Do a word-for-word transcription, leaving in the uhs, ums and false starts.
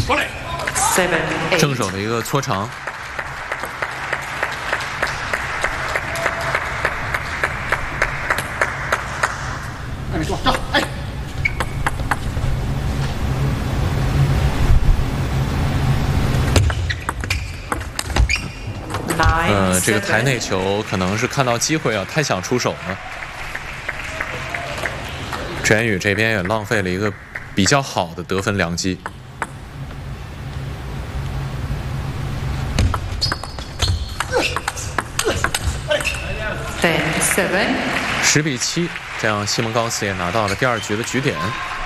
Seven, 正手的一个搓长。 呃，这个台内球可能是看到机会啊，太想出手了。陈妍宇这边也浪费了一个比较好的得分良机。 Ten, seven. 十比七，这样西蒙高斯也拿到了第二局的局点。